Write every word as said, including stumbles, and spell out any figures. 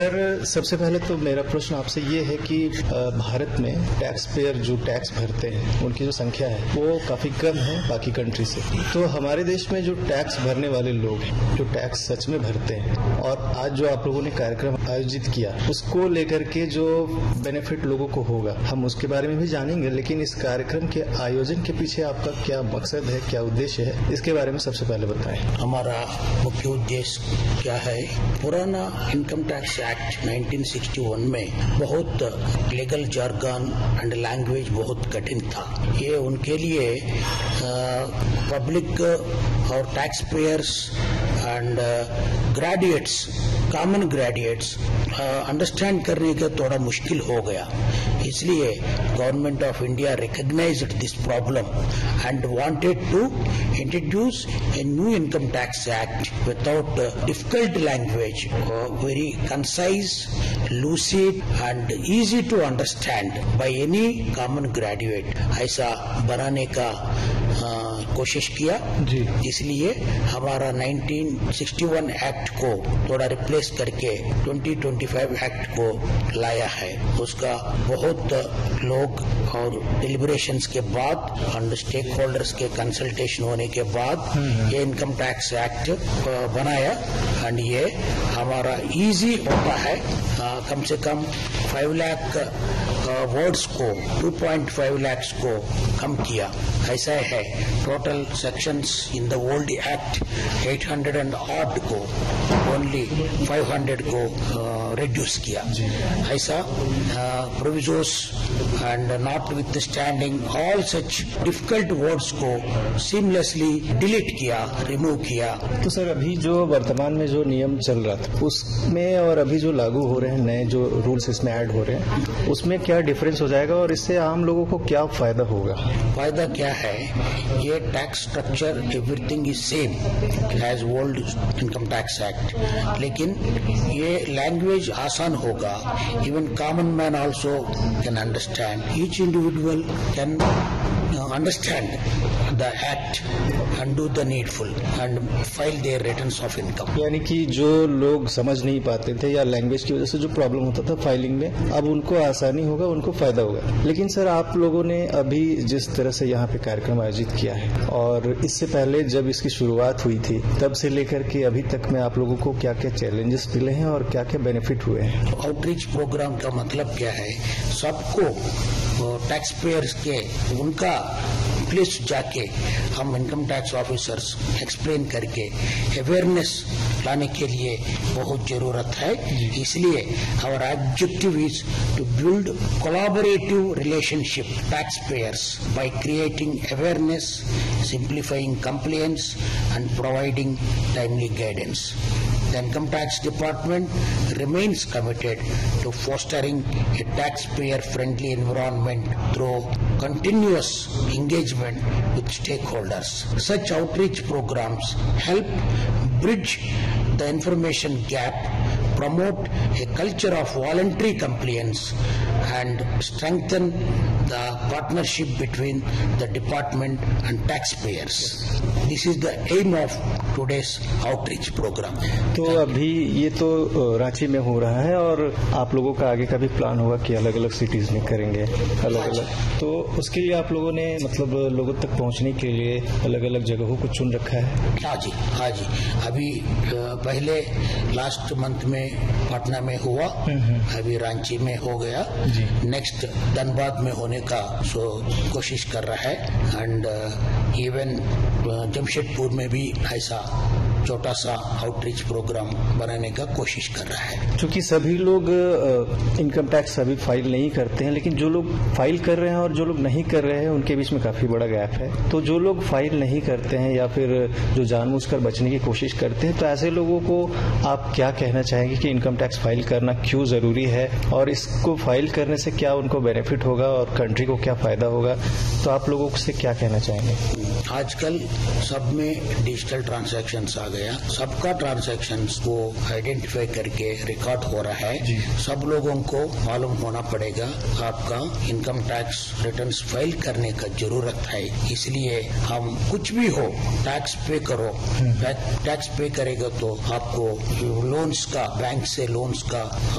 Sir, सबसे पहले तो मेरा प्रश्न आपसे ये है कि भारत में टैक्स पेयर जो टैक्स भरते हैं उनकी जो संख्या है वो काफी कम है बाकी कंट्री से। तो हमारे देश में जो टैक्स भरने वाले लोग हैं, जो टैक्स सच में भरते हैं, और आज जो आप लोगों ने कार्यक्रम आयोजित किया उसको लेकर के जो बेनिफिट लोगों को होगा हम उसके बारे में भी जानेंगे। लेकिन इस कार्यक्रम के आयोजन के पीछे आपका क्या मकसद है, क्या उद्देश्य है, इसके बारे में सबसे पहले बताएं। हमारा मुख्य उद्देश्य क्या है? पुराना income tax act nineteen sixty one में बहुत लीगल जार्गन एंड लैंग्वेज बहुत कठिन था। ये उनके लिए पब्लिक और tax payers and graduates, common graduates understand करने का थोड़ा मुश्किल हो गया। इसलिए government of India recognised this problem and wanted to introduce a new income tax act without difficult language, very concise, lucid and easy to understand by any common graduate. ऐसा बनाने का आ, कोशिश किया जी। इसलिए हमारा नाइनटीन सिक्सटी वन एक्ट को थोड़ा replace करके ट्वेंटी ट्वेंटी फाइव एक्ट को लाया है। उसका बहुत लोग और डिलिब्रेशंस के बाद एंड स्टेक होल्डर्स के कंसल्टेशन होने के बाद ये इनकम टैक्स एक्ट बनाया एंड ये हमारा इजी होता है। आ, कम से कम फाइव लाख वर्ड्स को टू पॉइंट फाइव लाख को कम किया। ऐसा है total sections in the old act at hundred and odd को ओनली फाइव हंड्रेड को रिड्यूस किया। ऐसा प्रोविजोस and not with standing all such difficult words को सीमलेसली डिलीट किया, रिमूव किया। तो सर, अभी जो वर्तमान में जो नियम चल रहा था उसमें और अभी जो लागू हो रहे हैं नए जो रूल्स इसमें ऐड हो रहे हैं उसमें क्या डिफरेंस हो जाएगा और इससे आम लोगों को क्या फायदा होगा? फायदा क्या है? ये tax structure everything is same as old income tax act, लेकिन ये लैंग्वेज आसान होगा। Even common man also can understand, each individual can understand the act and do the needful and file there returns of income. यानी कि जो लोग समझ नहीं पाते थे या लैंग्वेज की वजह से जो प्रॉब्लम होता था फाइलिंग में, अब उनको आसानी होगा, उनको फायदा होगा। लेकिन सर, आप लोगों ने अभी जिस तरह से यहाँ पे कार्यक्रम आयोजित किया है और इससे पहले जब इसकी शुरुआत हुई थी तब से लेकर के अभी तक में आप लोगों को क्या क्या चैलेंजेस मिले हैं और क्या क्या बेनिफिट हुए हैं? आउटरीच प्रोग्राम का मतलब क्या है? सबको टैक्स पेयर्स के उनका प्लेस जाके हम इनकम टैक्स ऑफिसर्स एक्सप्लेन करके अवेयरनेस लाने के लिए बहुत जरूरत है। इसलिए our objective is to build collaborative relationship tax payers by creating awareness, simplifying compliance and providing timely guidance. The Income Tax Department remains committed to fostering a taxpayer-friendly environment through continuous engagement with stakeholders. Such outreach programs help bridge the information gap, promote a culture of voluntary compliance, and strengthen the partnership between the department and taxpayers. This is the aim of today's outreach program. तो अभी ये तो रांची में हो रहा है और आप लोगों का आगे का भी प्लान होगा कि अलग अलग सिटीज में करेंगे अलग अलग, तो उसके लिए आप लोगों ने मतलब लोगों तक पहुंचने के लिए अलग अलग जगहों को चुन रखा है? हाँ जी, हाँ जी। अभी पहले लास्ट मंथ में पटना में हुआ, अभी रांची में हो गया, नेक्स्ट धनबाद में होने का सो कोशिश कर रहा है एंड इवन जमशेदपुर में भी ऐसा छोटा सा आउटरीच प्रोग्राम बनाने का कोशिश कर रहा है। क्योंकि सभी लोग इनकम टैक्स अभी फाइल नहीं करते हैं, लेकिन जो लोग फाइल कर रहे हैं और जो लोग नहीं कर रहे हैं उनके बीच में काफी बड़ा गैप है। तो जो लोग फाइल नहीं करते हैं या फिर जो जानबूझकर बचने की कोशिश करते हैं, तो ऐसे लोगों को आप क्या कहना चाहेंगे कि इनकम टैक्स फाइल करना क्यों जरूरी है और इसको फाइल करने से क्या उनको बेनिफिट होगा और कंट्री को क्या फायदा होगा? तो आप लोगों से क्या कहना चाहेंगे? आजकल सब में डिजिटल ट्रांजैक्शंस आ गया, सबका ट्रांजैक्शंस को आइडेंटिफाई करके रिकॉर्ड हो रहा है। सब लोगों को मालूम होना पड़ेगा आपका इनकम टैक्स रिटर्न्स फाइल करने का जरूरत है। इसलिए हम कुछ भी हो टैक्स पे करो, टैक्स पे करेगा तो आपको लोन्स का, बैंक से लोन्स का